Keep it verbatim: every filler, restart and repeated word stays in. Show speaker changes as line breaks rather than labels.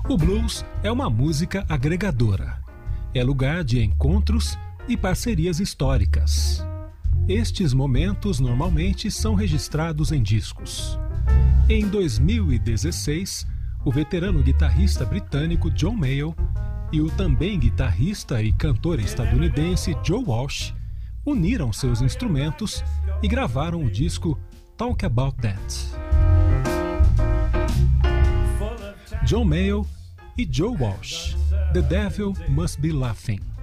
O blues é uma música agregadora. É lugar de encontros e parcerias históricas. Estes momentos normalmente são registrados em discos. Em dois mil e dezesseis, o veterano guitarrista britânico John Mayall e o também guitarrista e cantor estadunidense Joe Walsh uniram seus instrumentos e gravaram o disco Talk About That. John Mayall e Joe Walsh, The Devil Must Be Laughing.